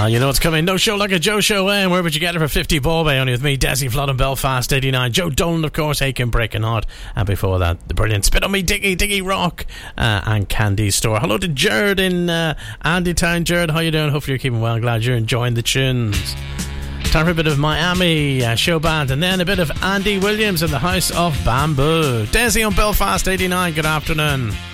You know what's coming. No Show Like a Joe Show. And where would you get it for 50 Ballbay? Only with me, Desi Flood in Belfast 89. Joe Dolan, of course, Aiken Breaking Hot. And before that, the brilliant Spit on Me, Diggy Rock and Candy Store. Hello to Jared in Andytown. Jared, how you doing? Hopefully you're keeping well. Glad you're enjoying the tunes. Time for a bit of Miami show band, and then a bit of Andy Williams in the House of Bamboo. Desi on Belfast 89. Good afternoon.